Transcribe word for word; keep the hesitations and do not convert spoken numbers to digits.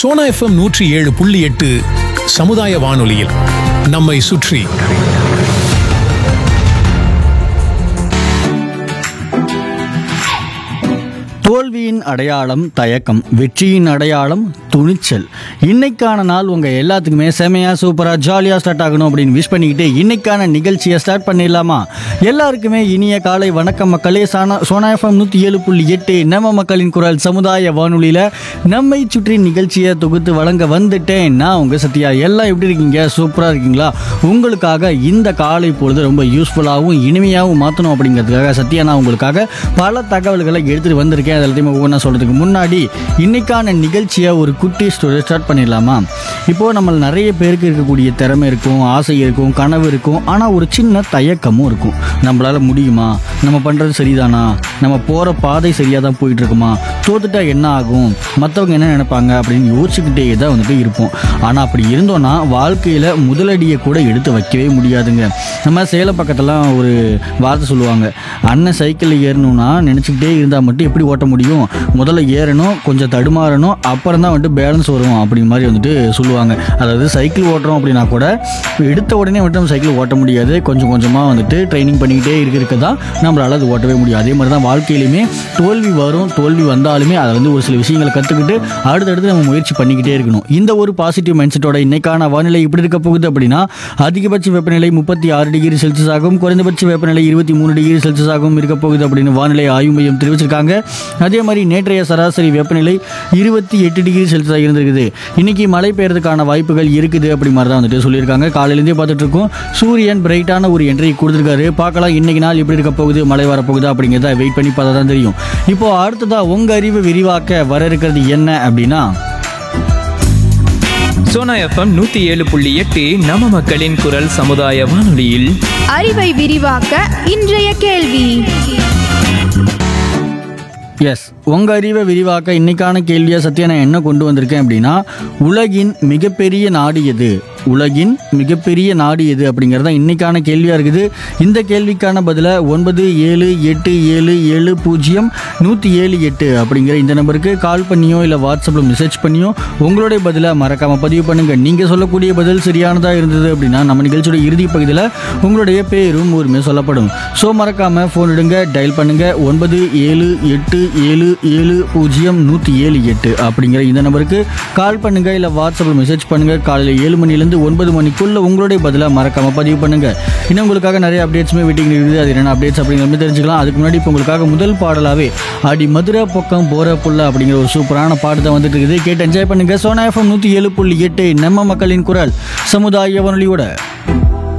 Sona FM நூற்றி ஏழு புள்ளி எட்டு சமுதாய வானொலியில் நம்மை சுற்றி. தோல்வியின் அடையாளம் தயக்கம், வெற்றியின் அடையாளம் துணிச்சல். இன்னைக்கான நாள் உங்கள் எல்லாத்துக்குமே செமையாக சூப்பராக ஜாலியாக ஸ்டார்ட் ஆகணும் அப்படின்னு விஷ் பண்ணிக்கிட்டு இன்னைக்கான நிகழ்ச்சியை ஸ்டார்ட் பண்ணிடலாமா? எல்லாருக்குமே இனிய காலை வணக்கம் மக்களே. சானா சோனா எஃப்எம் நூற்றி ஏழு புள்ளி எட்டு நம்ம மக்களின் குரல் சமுதாய வானொலியில் நம்மை சுற்றி நிகழ்ச்சியை தொகுத்து வழங்க வந்துட்டேன். நான் உங்கள் சத்யா. எல்லாம் எப்படி இருக்கீங்க? சூப்பராக இருக்கீங்களா? உங்களுக்காக இந்த காலை பொழுது ரொம்ப யூஸ்ஃபுல்லாகவும் இனிமையாகவும் மாற்றணும் அப்படிங்கிறதுக்காக சத்யா நான் உங்களுக்காக பல தகவல்களை எடுத்துகிட்டு வந்திருக்கேன். எல்லாத்தையுமே ஒவ்வொன்றா சொல்கிறதுக்கு முன்னாடி இன்னைக்கான நிகழ்ச்சியை ஒரு குட்டி ஸ்டோரி ஸ்டார்ட் பண்ணிடலாமா? இப்போது நம்ம நிறைய பேருக்கு இருக்கக்கூடிய திறமை இருக்கும், ஆசை இருக்கும், கனவு இருக்கும். ஆனால் ஒரு சின்ன தயக்கமும் இருக்கும். நம்மளால் முடியுமா? நம்ம பண்ணுறது சரிதானா? நம்ம போகிற பாதை சரியாக தான் போயிட்டுருக்குமா? தோத்துட்டா என்ன ஆகும்? மற்றவங்க என்ன நினைப்பாங்க அப்படின்னு யோசிச்சுக்கிட்டே தான் வந்துட்டு இருப்போம். ஆனால் அப்படி இருந்தோன்னா வாழ்க்கையில் முதலடியை கூட எடுத்து வைக்கவே முடியாதுங்க. நம்ம சேலம் பக்கத்துலாம் ஒரு வார்த்தை சொல்லுவாங்க, அண்ணன் சைக்கிளில் ஏறணும்னா நினச்சிக்கிட்டே இருந்தால் மட்டும் எப்படி ஓட்ட முடியும்? முதல்ல ஏறணும், கொஞ்சம் தடுமாறணும், அப்புறம் தான் வந்துட்டு பேலன்ஸ் வரும் அப்படிங்கிற மாதிரி வந்துட்டு சொல்லுவாங்க. அதாவது சைக்கிள் ஓட்டுறோம் அப்படின்னா கூட எடுத்த உடனே வந்துட்டு நம்ம சைக்கிள் ஓட்ட முடியாது. கொஞ்சம் கொஞ்சமாக வந்துட்டு ட்ரைனிங் பண்ணிக்கிட்டே இருக்க தான் நம்மளால் அது ஓட்டவே முடியும். அதே மாதிரி தான் வாழ்க்கையிலுமே தோல்வி வரும். தோல்வி வந்தாலுமே அதை வந்து ஒரு சில விஷயங்களை கற்றுக்கிட்டு அடுத்தடுத்து நம்ம முயற்சி பண்ணிக்கிட்டே இருக்கணும். இந்த ஒரு பாசிட்டிவ் மைண்ட் செட்டோட இன்னைக்கான வானிலை இப்படி இருக்க போகுது அப்படின்னா, அதிகபட்ச வெப்பநிலை முப்பத்தி ஆறு டிகிரி செல்சியஸ் ஆகும், குறைந்தபட்ச வெப்பநிலை இருபத்தி மூணு டிகிரி செல்சியஸ் ஆகும் இருக்க போகுது அப்படின்னு வானிலை ஆய்வு மையம் தெரிவிச்சிருக்காங்க. அதே மாதிரி நேற்றைய சராசரி வெப்பநிலை இருபத்தி எட்டு டிகிரி செல்சியஸாக இருந்திருக்குது. இன்னைக்கு மழை பெய்யறதுக்கான வாய்ப்புகள் இருக்குது அப்படி மாதிரி தான் வந்துட்டு சொல்லியிருக்காங்க. காலையிலேருந்தே பார்த்துட்டு இருக்கோம், சூரியன் பிரைட்டான ஒரு என்ட்ரி கொடுத்துருக்காரு. பார்க்கலாம் இன்னைக்கு நாள் எப்படி இருக்க போகுது, மழை வரப்போகுது அப்படிங்கிறத வெயிட் பண்ணி பார்த்தா தான் தெரியும். இப்போ அடுத்ததா உங்க அறிவு விரிவாக்க வர இருக்கிறது என்ன அப்படின்னா, சோனா எஃப்எம் நூத்தி ஏழு புள்ளி எட்டு நம்ம மக்களின் குரல் சமுதாய வானொலியில் அறிவை விரிவாக்க இன்றைய கேள்வி. எஸ், உங்கள் அறிவை விரிவாக்க இன்னைக்கான கேள்வியை சத்யா நான் என்ன கொண்டு வந்திருக்கேன் அப்படின்னா, உலகின் மிகப்பெரிய நாடு எது? உலகின் மிகப்பெரிய நாடு எது அப்படிங்கிறது தான் இன்னைக்கான கேள்வியாக இருக்குது. இந்த கேள்விக்கான பதிலை ஒன்பது ஏழு எட்டு ஏழு ஏழு பூஜ்ஜியம் நூற்றி ஏழு எட்டு அப்படிங்கிற இந்த நம்பருக்கு கால் பண்ணியோ இல்லை வாட்ஸ்அப்பில் மெசேஜ் பண்ணியோ உங்களுடைய பதிலை மறக்காமல் பதிவு பண்ணுங்கள். நீங்கள் சொல்லக்கூடிய பதில் சரியானதாக இருந்தது அப்படின்னா நம்ம நிகழ்ச்சியோட இறுதி பகுதியில் உங்களுடைய பேரும் ஊருமே சொல்லப்படும். ஸோ மறக்காமல் ஃபோன் எடுங்க, டயல் பண்ணுங்கள் ஒன்பது ஏழு எட்டு ஏழு ஏழு பூஜ்ஜியம் நூற்றி ஏழு எட்டு அப்படிங்கிற இந்த நம்பருக்கு கால் பண்ணுங்கள் இல்லை வாட்ஸ்அப்பில் மெசேஜ் பண்ணுங்கள். காலையில் ஏழு மணிலேருந்து ஒன்பது மணிக்குள்ள உங்களுடைய பதிலாக மறக்காம பதிவு பண்ணுங்க. இன்னும் உங்களுக்காக நிறைய அப்டேட்ஸுமே வெயிட்டிங் இருக்குது. அது என்ன அப்டேட்ஸ் அப்படிங்கிற தெரிஞ்சுக்கலாம். அதுக்கு முன்னாடி இப்போ உங்களுக்காக முதல் பாடலாவே அடி மதுரை பக்கம் போற புள்ள அப்படிங்கிற ஒரு சூப்பரான பாட்டு தான் வந்துட்டு இருக்குது. கேட்டு என்ஜாய் பண்ணுங்க. சோனா எஃப்எம் நூற்றி ஏழு புள்ளி எட்டு நம்ம மக்களின் குரல் சமுதாய வானொலியோட